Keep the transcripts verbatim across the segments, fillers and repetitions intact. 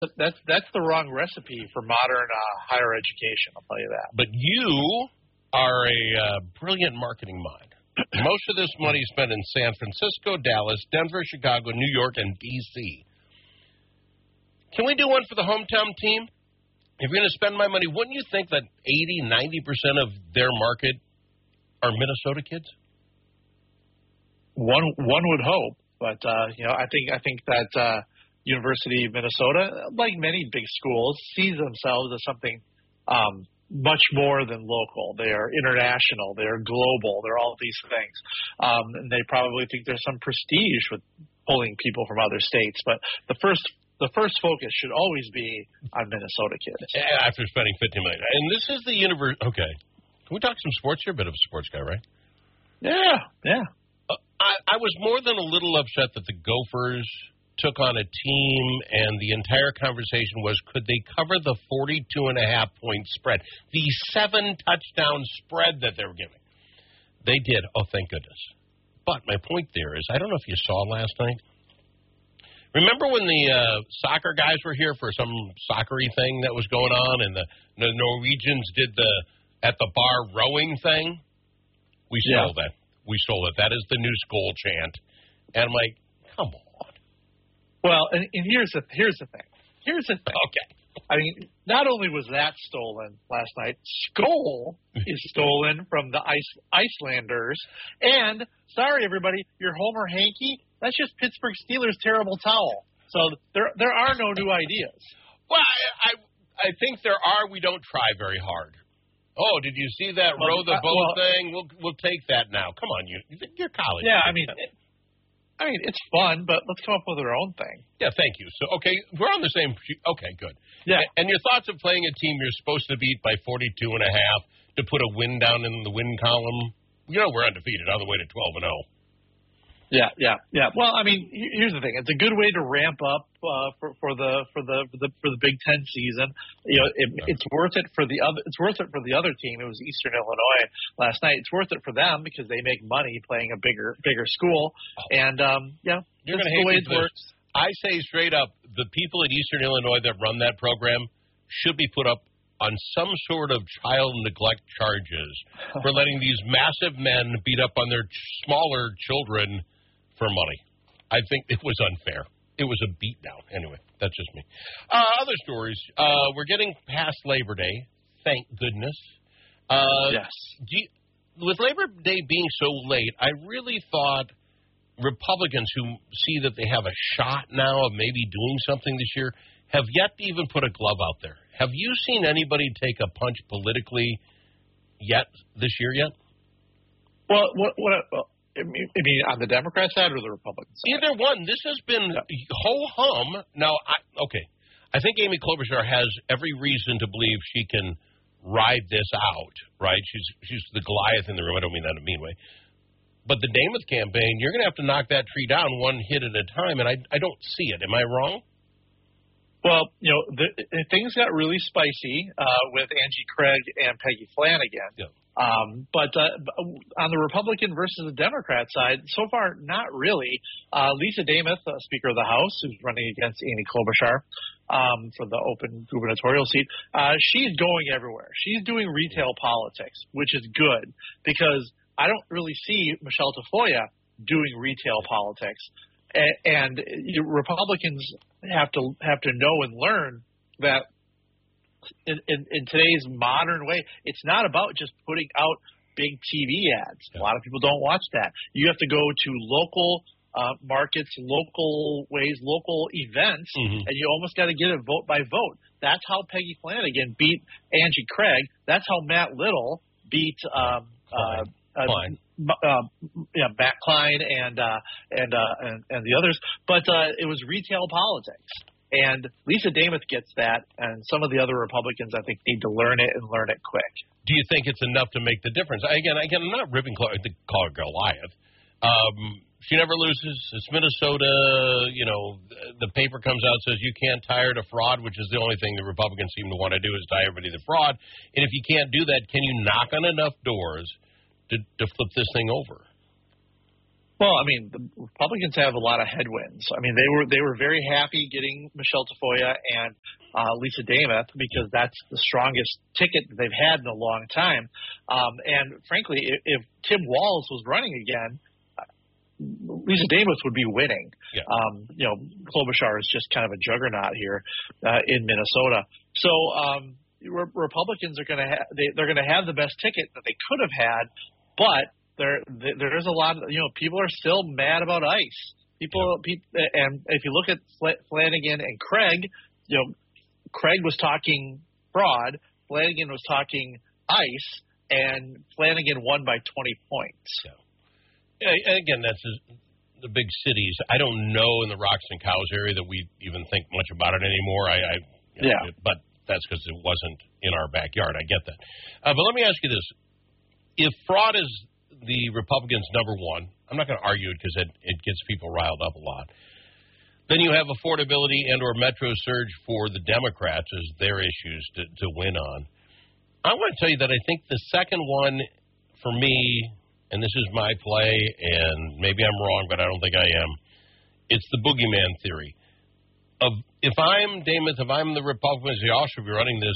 That's that's the wrong recipe for modern uh, higher education. I'll tell you that. But you are a uh, brilliant marketing mind. Most of this money is spent in San Francisco, Dallas, Denver, Chicago, New York, and D C Can we do one for the hometown team? If you're going to spend my money, wouldn't you think that eighty, ninety percent of their market are Minnesota kids? One one would hope, but uh, you know, I think I think that uh, University of Minnesota, like many big schools, sees themselves as something um, much more than local. They are international. They are global. They're all these things, um, and they probably think there's some prestige with pulling people from other states. But the first the first focus should always be on Minnesota kids. After spending fifty million dollars, and this is the universe. Okay, can we talk some sports? You're a bit of a sports guy, right? Yeah, yeah. Uh, I, I was more than a little upset that the Gophers took on a team, and the entire conversation was, could they cover the forty-two and a half point spread, the seven touchdown spread that they were giving? They did. Oh, thank goodness. But my point there is, I don't know if you saw last night. Remember when the uh, soccer guys were here for some soccery thing that was going on, and the, the Norwegians did the at the bar rowing thing? We stole yeah. that. We stole it. That is the new school chant. And I'm like, come on. Well, and, and here's the here's the thing. Here's the thing. Okay. I mean, not only was that stolen last night, Skol is stolen from the Ice, Icelanders. And, sorry, everybody, your Homer hanky, that's just Pittsburgh Steelers' terrible towel. So there there are no new ideas. Well, I, I, I think there are. We don't try very hard. Oh, did you see that well, row the boat well, thing? We'll we'll take that now. Come on, you you're college. Yeah, I mean, it, I mean it's fun, but let's come up with our own thing. Yeah, thank you. So okay, we're on the same. Okay, good. Yeah. And your thoughts of playing a team you're supposed to beat by forty-two and a half to put a win down in the win column? You know we're undefeated on the way to twelve and zero. Yeah, yeah, yeah. Well, I mean, here's the thing. It's a good way to ramp up uh, for, for the for the for the for the Big Ten season. You know, it, it's worth it for the other. It's worth it for the other team. It was Eastern Illinois last night. It's worth it for them because they make money playing a bigger bigger school. And um, yeah, you're going to hate the way it works. I say straight up, the people at Eastern Illinois that run that program should be put up on some sort of child neglect charges for letting these massive men beat up on their smaller children for money. I think it was unfair. It was a beatdown. Anyway, that's just me. Uh, other stories. Uh, we're getting past Labor Day. Thank goodness. Uh, yes. Do you, with Labor Day being so late, I really thought Republicans who see that they have a shot now of maybe doing something this year have yet to even put a glove out there. Have you seen anybody take a punch politically yet this year yet? Well, what, what, well, I mean, on the Democrat side or the Republican side? Either one. This has been ho-hum. Now, I, okay, I think Amy Klobuchar has every reason to believe she can ride this out, right? She's she's the Goliath in the room. I don't mean that in a mean way. But the Namath campaign, you're going to have to knock that tree down one hit at a time, and I, I don't see it. Am I wrong? Well, you know, the, things got really spicy uh, with Angie Craig and Peggy Flanagan. Yeah. Um, but uh, on the Republican versus the Democrat side, so far, not really. Uh, Lisa Namath, uh, Speaker of the House, who's running against Amy Klobuchar um, for the open gubernatorial seat, uh, she's going everywhere. She's doing retail politics, which is good because I don't really see Michelle Tafoya doing retail politics. And, and Republicans have to have to know and learn that In, in, in today's modern way, it's not about just putting out big T V ads. A lot of people don't watch that. You have to go to local uh, markets, local ways, local events, mm-hmm. and you almost got to get it vote by vote. That's how Peggy Flanagan beat Angie Craig. That's how Matt Little beat um, Klein. Uh, Klein. Uh, uh, yeah, Matt Klein and uh, and, uh, and and the others. But uh, it was retail politics. And Lisa Namath gets that, and some of the other Republicans, I think, need to learn it and learn it quick. Do you think it's enough to make the difference? Again, again, I'm not ripping Call her Goliath. Um, she never loses. It's Minnesota. You know, the paper comes out and says you can't tie her to fraud, which is the only thing the Republicans seem to want to do is tie everybody to fraud. And if you can't do that, can you knock on enough doors to, to flip this thing over? Well, I mean, the Republicans have a lot of headwinds. I mean, they were they were very happy getting Michelle Tafoya and uh, Lisa Dameth because that's the strongest ticket that they've had in a long time. Um, and frankly, if, if Tim Walz was running again, Lisa Dameth would be winning. Yeah. Um, you know, Klobuchar is just kind of a juggernaut here uh, in Minnesota. So um, re- Republicans are going to ha- they, they're going to have the best ticket that they could have had, but there there is a lot of, you know, people are still mad about ICE. People, Yeah. people and if you look at Flanagan and Craig, you know, Craig was talking fraud, Flanagan was talking ICE, and Flanagan won by twenty points. Yeah. And again, that's the big cities. I don't know in the Rocks and Cows area that we even think much about it anymore. I, I you know, yeah, it, but that's because it wasn't in our backyard. I get that. Uh, but let me ask you this: if fraud is the Republicans' number one, I'm not going to argue it because it, it gets people riled up a lot. Then you have affordability and or metro surge for the Democrats as their issues to, to win on. I want to tell you that I think the second one for me, and this is my play, and maybe I'm wrong, but I don't think I am, it's the boogeyman theory. Of if I'm Dameth, if I'm the Republicans, they all should be running this,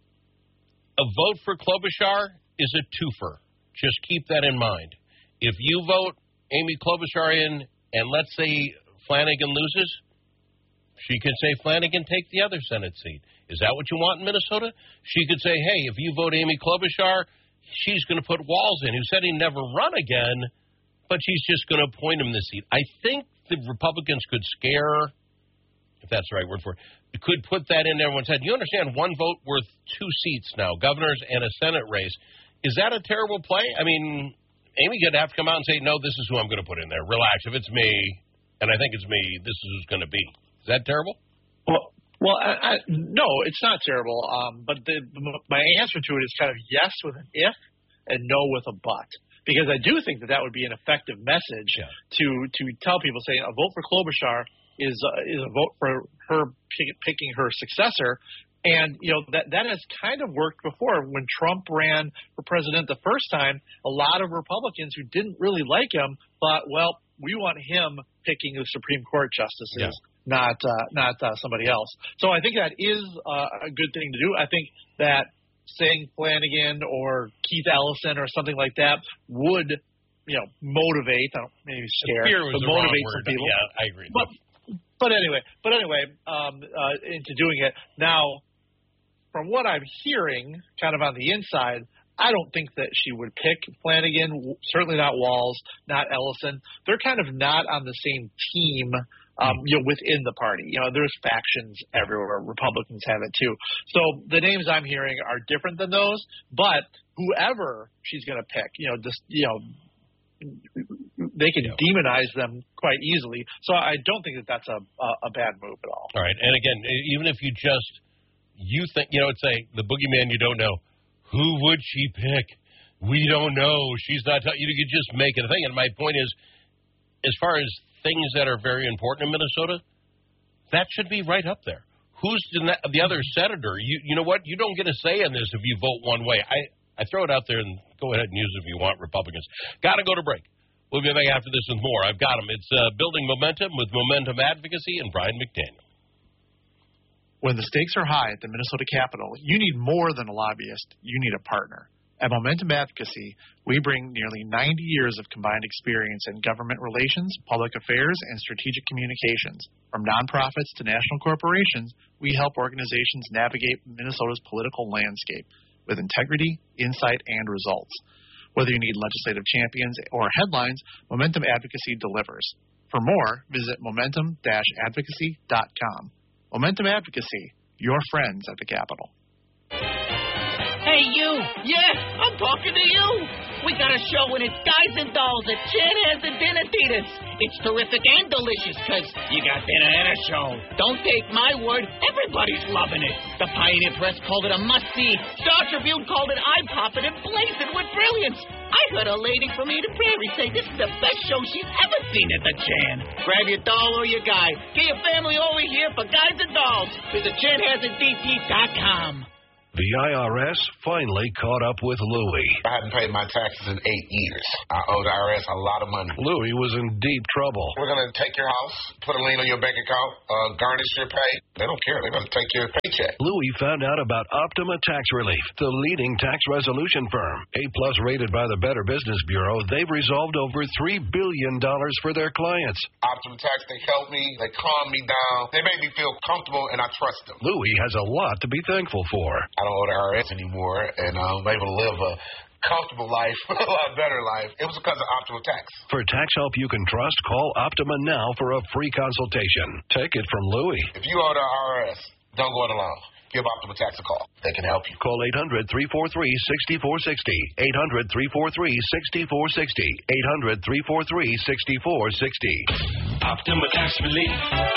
a vote for Klobuchar is a twofer. Just keep that in mind. If you vote Amy Klobuchar in, and let's say Flanagan loses, she could say, Flanagan, take the other Senate seat. Is that what you want in Minnesota? She could say, hey, if you vote Amy Klobuchar, she's going to put Walz in, who said he'd never run again, but she's just going to appoint him the seat. I think the Republicans could scare, if that's the right word for it, could put that in everyone's head. You understand, one vote worth two seats now, governors and a Senate race. Is that a terrible play? I mean, Amy could have to come out and say, no, this is who I'm going to put in there. Relax. If it's me, and I think it's me, this is who's going to be. Is that terrible? Well, well, I, I, no, it's not terrible. Um, but the, my answer to it is kind of yes with an if and no with a but, because I do think that that would be an effective message yeah. to to tell people, saying a vote for Klobuchar is uh, is a vote for her pick, picking her successor. And, you know, that that has kind of worked before. When Trump ran for president the first time, a lot of Republicans who didn't really like him thought, well, we want him picking the Supreme Court justices, yeah. not uh, not uh, somebody else. So I think that is uh, a good thing to do. I think that saying Flanagan or Keith Ellison or something like that would, you know, motivate, I don't maybe scare, but motivate some people. Yeah, I agree. But, but anyway, but anyway, um, uh, into doing it now. From what I'm hearing, kind of on the inside, I don't think that she would pick Flanagan, certainly not Walz, not Ellison. They're kind of not on the same team, um, you know, within the party. You know, there's factions everywhere. Republicans have it too. So the names I'm hearing are different than those, but whoever she's going to pick, you know, just, you know, they can yeah. demonize them quite easily. So I don't think that that's a, a, a bad move at all. All right. And again, even if you just, you think, you know, it's a, the boogeyman you don't know. Who would she pick? We don't know. She's not, t- you could just make it a thing. And my point is, as far as things that are very important in Minnesota, that should be right up there. Who's the, the other senator? You you know what? You don't get a say in this if you vote one way. I, I throw it out there, and go ahead and use it if you want, Republicans. Got to go to break. We'll be back after this with more. I've got them. It's uh, Building Momentum with Momentum Advocacy and Brian McDaniel. When the stakes are high at the Minnesota Capitol, you need more than a lobbyist. You need a partner. At Momentum Advocacy, we bring nearly ninety years of combined experience in government relations, public affairs, and strategic communications. From nonprofits to national corporations, we help organizations navigate Minnesota's political landscape with integrity, insight, and results. Whether you need legislative champions or headlines, Momentum Advocacy delivers. For more, visit momentum dash advocacy dot com. Momentum Advocacy, your friends at the Capitol. Hey, you! Yeah, I'm talking to you! We got a show and it's Guys and Dolls at Chanhassen and Dinner Theaters. It's terrific and delicious because you got dinner and a show. Don't take my word, everybody's loving it. The Pioneer Press called it a must-see. Star Tribune called it eye-popping and blazing with brilliance. I heard a lady from Eden Prairie say this is the best show she's ever seen at the Chan. Grab your doll or your guy. Get your family over here for Guys and Dolls. Visit Chanhassen D T dot com. The I R S finally caught up with Louie. I hadn't paid my taxes in eight years. I owe the I R S a lot of money. Louie was in deep trouble. We're going to take your house, put a lien on your bank account, uh, garnish your pay. They don't care. They're going to take your paycheck. Louie found out about Optima Tax Relief, the leading tax resolution firm. A-plus rated by the Better Business Bureau, they've resolved over three billion dollars for their clients. Optima Tax, they help me. They calm me down. They make me feel comfortable, and I trust them. Louie has a lot to be thankful for. I don't owe the I R S anymore, and I'm able to live a comfortable life, a lot better life. It was because of Optima Tax. For tax help you can trust, call Optima now for a free consultation. Take it from Louie. If you owe the I R S, don't go it alone. Give Optima Tax a call. They can help you. Call eight hundred, three four three, six four six zero. eight hundred, three four three, six four six zero. eight hundred, three four three, six four six zero. Optima Tax Relief.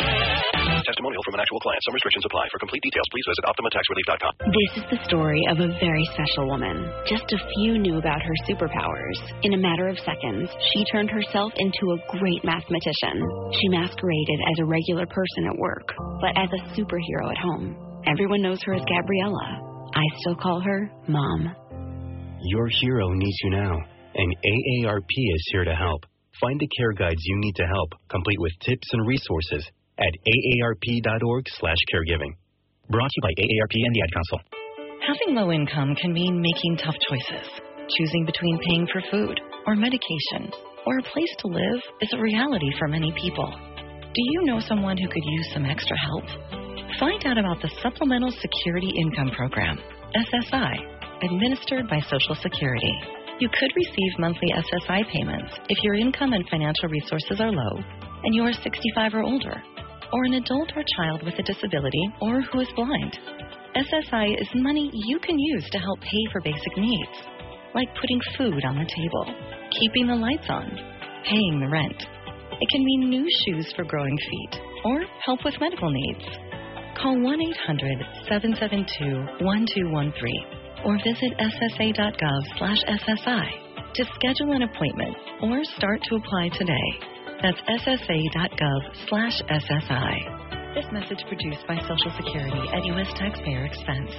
Testimonial from an actual client. Some restrictions apply. For complete details, please visit Optima Tax Relief dot com. This is the story of a very special woman. Just a few knew about her superpowers. In a matter of seconds, she turned herself into a great mathematician. She masqueraded as a regular person at work, but as a superhero at home. Everyone knows her as Gabriella. I still call her Mom. Your hero needs you now, and A A R P is here to help. Find the care guides you need to help, complete with tips and resources at A A R P dot org slash caregiving. Brought to you by A A R P and the Ad Council. Having low income can mean making tough choices. Choosing between paying for food or medication or a place to live is a reality for many people. Do you know someone who could use some extra help? Find out about the Supplemental Security Income Program, S S I, administered by Social Security. You could receive monthly S S I payments if your income and financial resources are low and you are sixty-five or older, or an adult or child with a disability or who is blind. S S I is money you can use to help pay for basic needs, like putting food on the table, keeping the lights on, paying the rent. It can mean new shoes for growing feet or help with medical needs. Call one eight hundred, seven seven two, one two one three or visit S S A dot gov slash S S I to schedule an appointment or start to apply today. That's S S A dot gov slash S S I. This message produced by Social Security at U S taxpayer expense.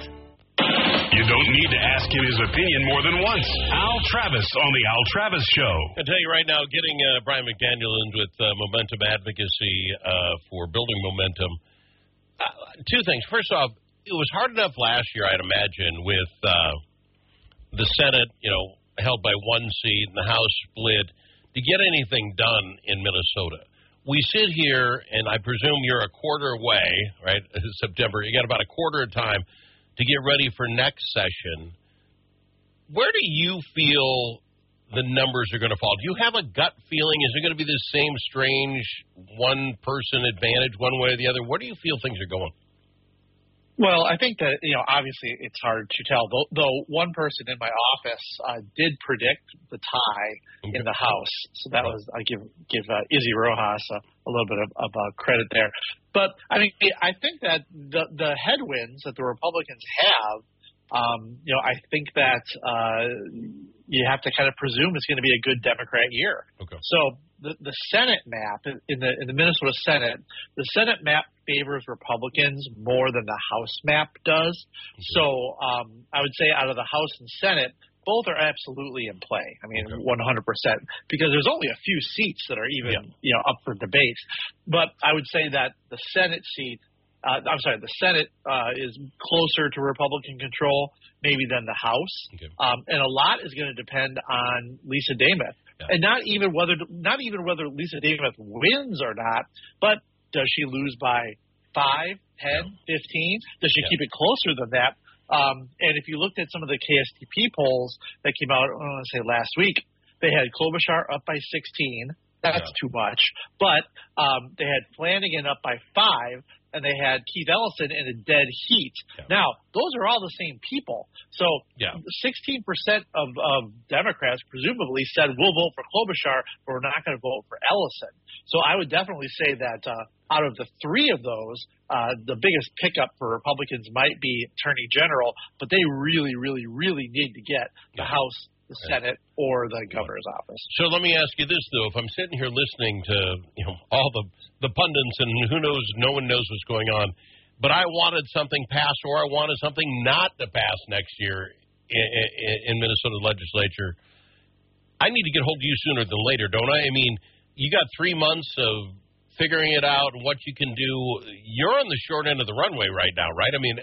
You don't need to ask him his opinion more than once. Al Travis on the Al Travis Show. I tell you right now, getting uh, Brian McDaniel in with uh, Momentum Advocacy uh, for building momentum. Uh, two things. First off, it was hard enough last year, I'd imagine, with uh, the Senate, you know, held by one seat and the House split, to get anything done in Minnesota. We sit here, and I presume you're a quarter away, right, September. You got about a quarter of time to get ready for next session. Where do you feel the numbers are going to fall? Do you have a gut feeling? Is it going to be this same strange one-person advantage one way or the other? Where do you feel things are going? Well, I think that, you know, obviously it's hard to tell, though, though one person in my office uh, did predict the tie okay. in the House. So that was, I give give uh, Izzy Rojas a, a little bit of, of uh, credit there. But, I mean, I think that the, the headwinds that the Republicans have, um, you know, I think that uh, you have to kind of presume it's going to be a good Democrat year. Okay. So the, the Senate map, in the in the Minnesota Senate, the Senate map favors Republicans more than the House map does. Okay. So um, I would say out of the House and Senate, both are absolutely in play. I mean, okay. one hundred percent, because there's only a few seats that are even, yeah. you know, up for debate. But I would say that the Senate seat, uh, I'm sorry, the Senate uh, is closer to Republican control maybe than the House. Okay. Um, and a lot is going to depend on Lisa Demuth. Yeah. And not even whether not even whether Lisa Demuth wins or not, but does she lose by five, ten, fifteen? Does she yeah. keep it closer than that? Um, and if you looked at some of the K S T P polls that came out, I want to say last week, they had Klobuchar up by sixteen. That's yeah. too much. But um, they had Flanagan up by five, and they had Keith Ellison in a dead heat. Yeah. Now, those are all the same people. So yeah. sixteen percent of, of Democrats presumably said, we'll vote for Klobuchar, but we're not going to vote for Ellison. So I would definitely say that uh, out of the three of those, uh, the biggest pickup for Republicans might be Attorney General, but they really, really, really need to get the yeah. House, the Senate, or the governor's office. So let me ask you this, though. If I'm sitting here listening to, you know, all the, the pundits and who knows, no one knows what's going on, but I wanted something passed or I wanted something not to pass next year in, in, in Minnesota legislature, I need to get hold of you sooner than later, don't I? I mean, you got three months of figuring it out and what you can do. You're on the short end of the runway right now, right? I mean,